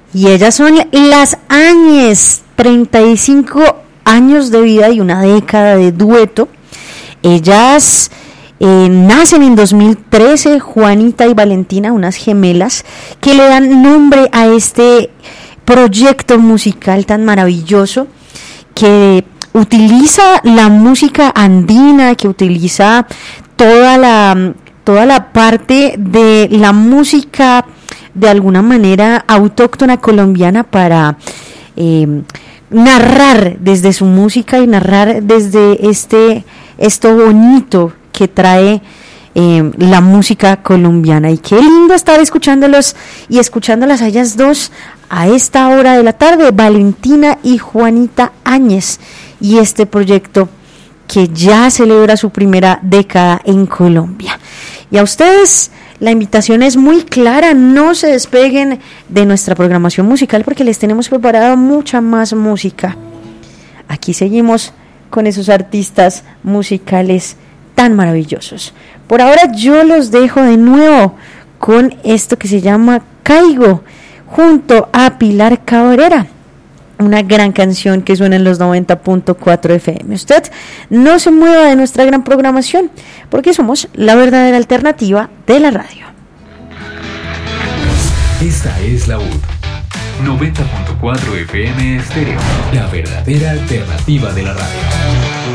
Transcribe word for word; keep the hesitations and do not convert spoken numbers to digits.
Y ellas son las Áñez, treinta y cinco años de vida y una década de dueto. Ellas eh, nacen en dos mil trece, Juanita y Valentina, unas gemelas, que le dan nombre a este proyecto musical tan maravilloso que utiliza la música andina, que utiliza toda la, toda la parte de la música de alguna manera autóctona colombiana para eh, narrar desde su música y narrar desde este esto bonito que trae eh, la música colombiana. Y qué lindo estar escuchándolos y escuchándolas a ellas dos a esta hora de la tarde, Valentina y Juanita Áñez, y este proyecto que ya celebra su primera década en Colombia. Y a ustedes la invitación es muy clara, no se despeguen de nuestra programación musical porque les tenemos preparado mucha más música. Aquí seguimos con esos artistas musicales tan maravillosos. Por ahora yo los dejo de nuevo con esto que se llama Caigo, junto a Pilar Cabrera, una gran canción que suena en los noventa punto cuatro F M. Usted no se mueva de nuestra gran programación, porque somos la verdadera alternativa de la radio. Esta es la U D noventa punto cuatro F M Estéreo, la verdadera alternativa de la radio.